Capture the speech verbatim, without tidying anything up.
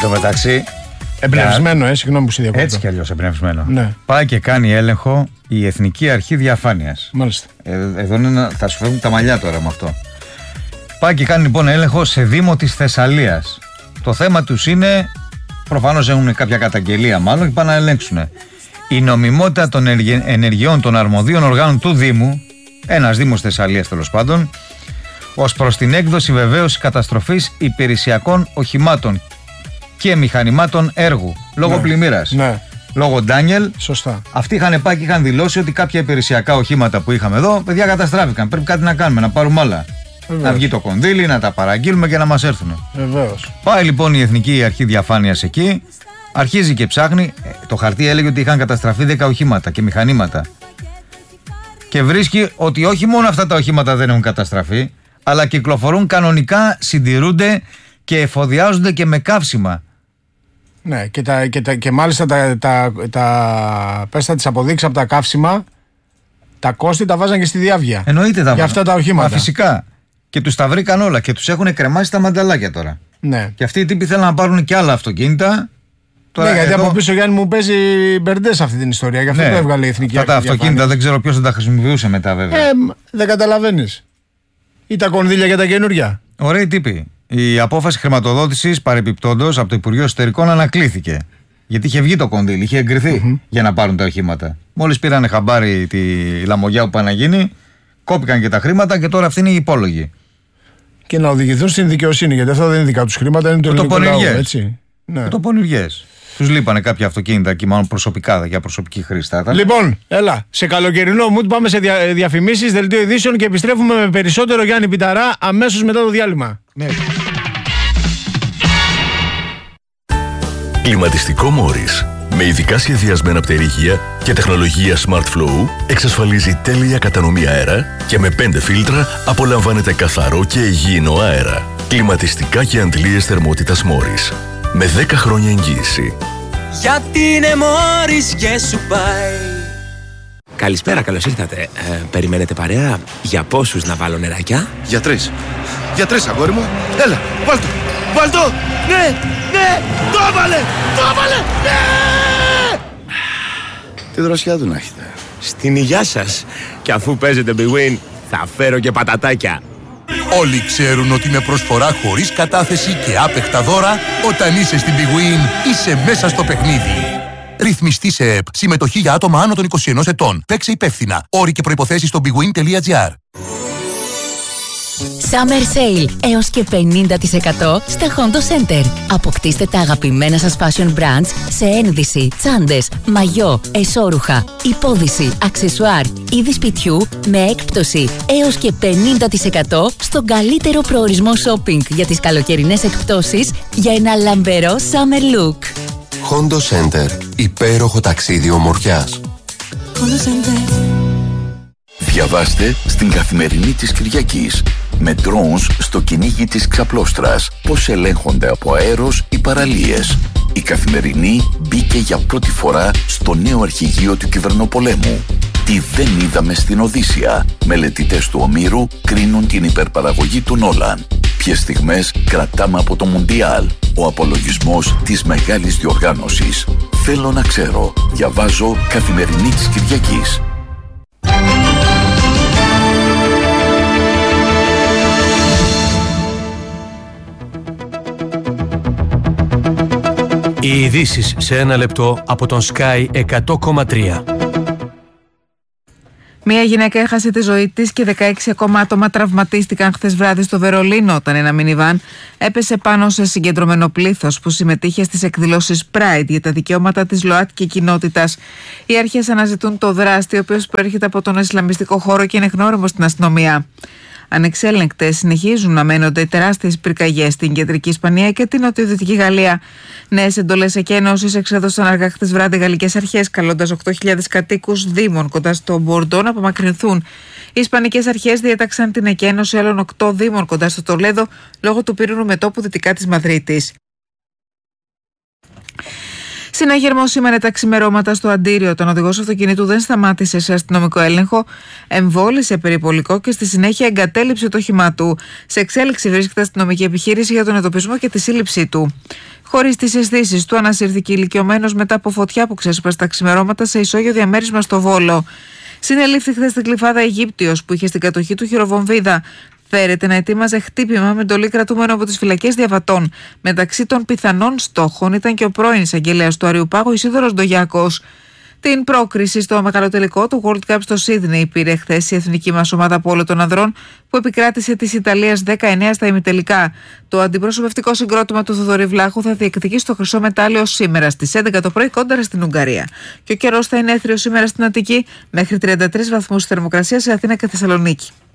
τω μεταξύ. Εμπνευσμένο, ε, συγγνώμη που σε διακόπτω. Έτσι κι αλλιώς εμπνευσμένο. Ναι. Πάει και κάνει έλεγχο η Εθνική Αρχή Διαφάνειας. Μάλιστα. Ε, εδώ είναι ένα, θα σου φεύγουν τα μαλλιά τώρα με αυτό. Πάει και κάνει λοιπόν έλεγχο σε Δήμο της Θεσσαλίας. Το θέμα τους είναι, προφανώς έχουν κάποια καταγγελία μάλλον και πάνε να ελέγξουν η νομιμότητα των ενεργειών των αρμοδίων οργάνων του Δήμου, ένας Δήμος Θεσσαλίας τέλος πάντων, ως προς την έκδοση βεβαίωση καταστροφής υπηρεσιακών οχημάτων και μηχανημάτων έργου λόγω ναι. πλημμύρας. Ναι. Λόγω Ντάνιελ. Σωστά. Αυτοί είχαν πάει και είχαν δηλώσει ότι κάποια υπηρεσιακά οχήματα που είχαμε εδώ, παιδιά, καταστράφηκαν. Πρέπει κάτι να κάνουμε, να πάρουμε άλλα. Βεβαίως. Να βγει το κονδύλι, να τα παραγγείλουμε και να μας έρθουν. Βεβαίως. Πάει λοιπόν η Εθνική Αρχή Διαφάνειας εκεί, αρχίζει και ψάχνει. Το χαρτί έλεγε ότι είχαν καταστραφεί δέκα οχήματα και μηχανήματα. Και βρίσκει ότι όχι μόνο αυτά τα οχήματα δεν έχουν καταστραφεί, αλλά κυκλοφορούν κανονικά, συντηρούνται και εφοδιάζονται και με καύσιμα. Ναι, και, τα, και, τα, και μάλιστα τα, τα, τα, πες τα τις αποδείξεις από τα καύσιμα, τα κόστη τα βάζαν και στη διάβγεια. Εννοείται τα για αυτά τα οχήματα. Μα φυσικά. Και τους τα βρήκαν όλα και τους έχουν κρεμάσει τα μανταλάκια τώρα. Ναι. Και αυτοί οι τύποι θέλουν να πάρουν και άλλα αυτοκίνητα. Τώρα ναι, γιατί εδώ... από πίσω Γιάννη μου παίζει μπερντές αυτή την ιστορία. Γι' αυτό ναι, το έβγαλε η Εθνική Αρχή. Αυτά τα αυτοκίνητα δεν ξέρω ποιος θα τα χρησιμοποιούσε μετά βέβαια. Ε, δεν καταλαβαίνεις. Ή τα κονδύλια για τα καινούργια. Ωραίοι τύποι. Η απόφαση χρηματοδότησης παρεπιπτόντως από το Υπουργείο Εσωτερικών ανακλήθηκε. Γιατί είχε βγει το κονδύλι, είχε εγκριθεί mm-hmm. για να πάρουν τα οχήματα. Μόλις πήρανε χαμπάρι τη λαμογιά που πάει να γίνει, κόπηκαν και τα χρήματα και τώρα αυτοί είναι οι υπόλογοι. Και να οδηγηθούν στην δικαιοσύνη, γιατί αυτά δεν είναι δικά τους χρήματα, είναι το ελληνικό λαό, έτσι. Ναι. Το πονηριές. Τους λείπανε κάποια αυτοκίνητα και μάλλον προσωπικά για προσωπική χρήση. Λοιπόν, έλα, σε καλοκαιρινό mood πάμε σε δια, διαφημίσεις, δελτίο ειδήσεων και επιστρέφουμε με περισσότερο Γιάννη Πιταρά αμέσως μετά το διάλειμμα. Ναι. Κλιματιστικό Μόρις. Με ειδικά σχεδιασμένα πτερίγια και τεχνολογία Smart Flow εξασφαλίζει τέλεια κατανομή αέρα και με πέντε φίλτρα απολαμβάνετε καθαρό και υγιεινό αέρα. Κλιματιστικά και αντλίες θερμότητας Μόρις. Με δέκα χρόνια εγγύηση. Γιατί είναι Μόρις και σου πάει. Καλησπέρα, καλώς ήρθατε. Ε, περιμένετε παρέα? Για πόσους να βάλω νεράκια? Για τρεις. Για τρεις, αγόρι μου. Έλα, βάλ' το. Βάλ' το. Ναι, ναι, το έβαλε, το έβαλε, ναι. Τι δροσιά του να έχετε. Στην υγειά σας. Και αφού παίζετε Big Win, θα φέρω και πατατάκια. Όλοι ξέρουν ότι με προσφορά χωρίς κατάθεση και άπεχτα δώρα, όταν είσαι στην Big Win, είσαι μέσα στο παιχνίδι. Ρυθμιστή σε ΕΠ. Συμμετοχή για άτομα άνω των είκοσι ενός ετών. Παίξε υπεύθυνα. Όροι και προϋποθέσεις στο bigwin τελεία gr. Summer Sale έως και πενήντα τοις εκατό στα Hondo Center. Αποκτήστε τα αγαπημένα σας fashion brands σε ένδυση, τσάντες, μαγιό, εσώρουχα, υπόδυση, αξεσουάρ, είδη σπιτιού με έκπτωση έως και πενήντα τοις εκατό στον καλύτερο προορισμό shopping για τις καλοκαιρινές εκπτώσεις για ένα λαμπερό summer look. Hondo Center. Υπέροχο ταξίδι ομορφιάς. Hondo Center. Διαβάστε στην Καθημερινή της Κυριακής με drones στο κυνήγι της ξαπλώστρας πώς ελέγχονται από αέρος οι παραλίες. Η Καθημερινή μπήκε για πρώτη φορά στο νέο αρχηγείο του κυβερνοπολέμου. Τι δεν είδαμε στην Οδύσσια. Μελετητές του Ομήρου κρίνουν την υπερπαραγωγή του Νόλαν. Ποιες στιγμές κρατάμε από το Μουντιάλ. Ο απολογισμός της μεγάλης διοργάνωσης. Θέλω να ξέρω. Διαβάζω Καθημερινή της Κυριακής. Οι ειδήσεις σε ένα λεπτό από τον Sky εκατό κόμμα τρία. Μία γυναίκα έχασε τη ζωή της και δεκαέξι ακόμα άτομα τραυματίστηκαν χθες βράδυ στο Βερολίνο όταν ένα μινιβάν έπεσε πάνω σε συγκεντρωμένο πλήθος που συμμετείχε στις εκδηλώσεις Pride για τα δικαιώματα της ΛΟΑΤΚΙ κοινότητας. Οι αρχές αναζητούν το δράστη, ο οποίος προέρχεται από τον Ισλαμιστικό χώρο και είναι γνώριμο στην αστυνομία. Ανεξέλεγκτες συνεχίζουν να μένονται τεράστιες πυρκαγιές στην κεντρική Ισπανία και την νοτιοδυτική Γαλλία. Νέες εντολές εκένωσης εξέδωσαν αργά χθες βράδυ γαλλικές αρχές, καλώντας οκτώ χιλιάδες κατοίκους δήμων κοντά στο Μπορντό να απομακρυνθούν. Οι ισπανικές αρχές διέταξαν την εκένωση άλλων οκτώ δήμων κοντά στο Τολέδο λόγω του πύρινου μετώπου δυτικά της Μαδρίτης. Συναγερμό σήμανε τα ξημερώματα στο Αντίριο. Τον οδηγός αυτοκινήτου δεν σταμάτησε σε αστυνομικό έλεγχο, εμβόλησε περιπολικό και στη συνέχεια εγκατέλειψε το όχημά του. Σε εξέλιξη βρίσκεται αστυνομική επιχείρηση για τον εντοπισμό και τη σύλληψή του. Χωρίς τις αισθήσεις του, ανασύρθηκε ηλικιωμένος μετά από φωτιά που ξέσπασε τα ξημερώματα σε ισόγειο διαμέρισμα στο Βόλο. Συνελήφθη χθες στην Κλιφάδα Αιγύπτιος που είχε στην κατοχή του χειροβομβίδα. Φέρεται να ετοίμαζε χτύπημα με εντολή κρατούμενο από τις φυλακές Διαβατών. Μεταξύ των πιθανών στόχων ήταν και ο πρώην εισαγγελέας του Αριουπάγου Ισίδωρος Ντογιάκος. Την πρόκριση στο μεγαλοτελικό του World Cup στο Σίδνεϊ πήρε χθες η εθνική μας ομάδα πόλο των ανδρών που επικράτησε της Ιταλίας δεκαεννέα στα ημιτελικά. Το αντιπροσωπευτικό συγκρότημα του Θοδωρή Βλάχου θα διεκδικήσει το χρυσό μετάλλιο σήμερα στις έντεκα το πρωί κόντρα στην Ουγγαρία. Και ο καιρός θα είναι έθριος σήμερα στην Αττική μέχρι τριάντα τρεις βαθμούς θερμοκρασία σε Αθήνα και Θεσσαλονίκη.